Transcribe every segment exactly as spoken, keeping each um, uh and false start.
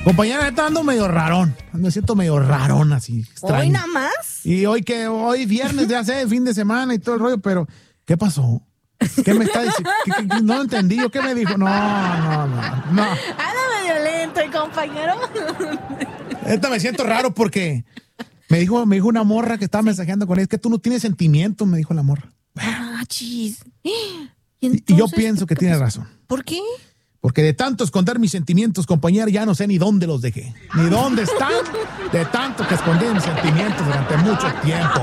Compañera, está ando medio rarón. Me siento medio rarón así. Extraño. ¿Hoy nada más? Y hoy que hoy viernes, ya sé, fin de semana y todo el rollo, pero ¿qué pasó? ¿Qué me está diciendo? ¿Qué, qué, qué? No entendí. ¿Yo qué me dijo? No, no, no, no. Anda medio lento el compañero. Esta me siento raro porque me dijo, me dijo una morra que estaba mensajeando con él, es que tú no tienes sentimientos, me dijo la morra. Ah, chis. ¿Y, y yo pienso que tiene razón. ¿Por qué? Porque de tanto esconder mis sentimientos, compañera, ya no sé ni dónde los dejé. Ni dónde están, de tanto que escondí mis sentimientos durante mucho tiempo.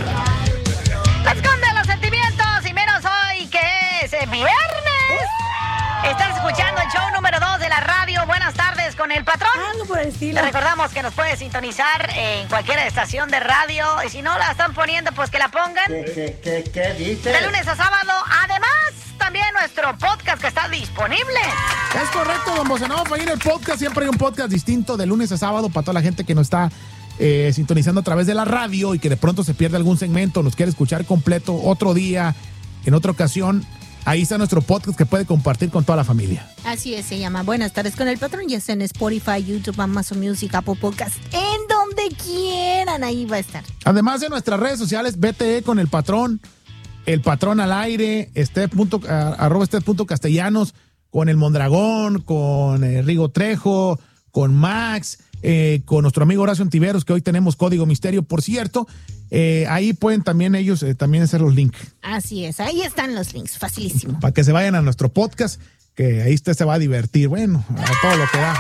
Esconde los sentimientos, y menos hoy que es viernes. Estás escuchando el show número dos de la radio. Buenas tardes con el patrón. Algo por el estilo. Te recordamos que nos puedes sintonizar en cualquier estación de radio. Y si no la están poniendo, pues que la pongan. ¿Qué, qué, qué, qué dice? De lunes a sábado. Además, también nuestro podcast que está disponible. Es correcto, don Bocenado. Ahí en el podcast siempre hay un podcast distinto de lunes a sábado para toda la gente que nos está eh, sintonizando a través de la radio y que de pronto se pierde algún segmento, nos quiere escuchar completo otro día, en otra ocasión. Ahí está nuestro podcast que puede compartir con toda la familia. Así es, se llama Buenas tardes con el patrón. Ya está en Spotify, YouTube, Amazon Music, Apple Podcast, en donde quieran, ahí va a estar. Además de nuestras redes sociales, B T E con el patrón, el patrón al aire, este punto, uh, arroba este punto castellanos, con el Mondragón, con eh, Rigo Trejo, con Max, eh, con nuestro amigo Horacio Antiveros, que hoy tenemos Código Misterio, por cierto. Eh, ahí pueden también ellos eh, también hacer los links. Así es, ahí están los links, facilísimo. Para que se vayan a nuestro podcast, que ahí usted se va a divertir. Bueno, a todo lo que da.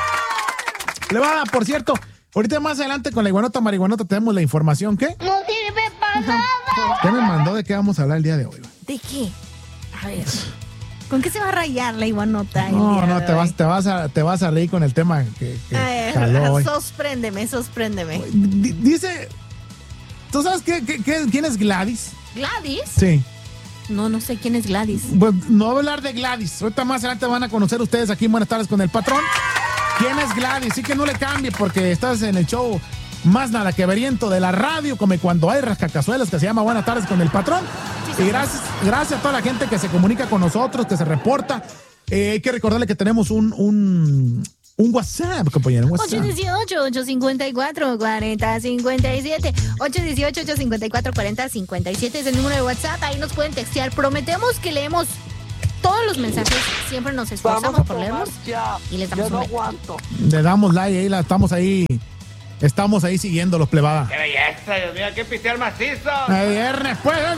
Le va a dar, por cierto, ahorita más adelante con la iguanota marihuanota tenemos la información. ¿Qué? No sirve para nada. ¿Qué me mandó de qué vamos a hablar el día de hoy? ¿De qué? A ver, ¿con qué se va a rayar la iguanota? No, no, te vas, te, vas a, te vas a reír con el tema que, que ver, jaló hoy. Sorpréndeme, sorpréndeme. D- dice, ¿tú sabes qué, qué, qué, quién es Gladys? ¿Gladys? Sí. No, no sé quién es Gladys. Pues no voy a hablar de Gladys. Ahorita más adelante van a conocer ustedes aquí en Buenas tardes con el patrón. ¿Quién es Gladys? Sí, que no le cambie porque estás en el show más nada que veriento de la radio, como cuando hay rascacazuelas, que se llama Buenas tardes con el patrón. Y gracias, gracias a toda la gente que se comunica con nosotros, que se reporta. Eh, hay que recordarle que tenemos un, un, un WhatsApp, compañero. Un WhatsApp. ocho uno ocho, ocho cinco cuatro, cuatro cero cinco siete. ocho uno ocho, ocho cinco cuatro, cuatro cero cinco siete es el número de WhatsApp. Ahí nos pueden textear. Prometemos que leemos todos los mensajes. Siempre nos esforzamos por leerlos. Y les damos Yo no un like. aguanto. Le damos like ahí, la, estamos ahí. Estamos ahí siguiendo los plebada. ¡Qué belleza, Dios mío! ¡Qué pistear macizo! El viernes, pues.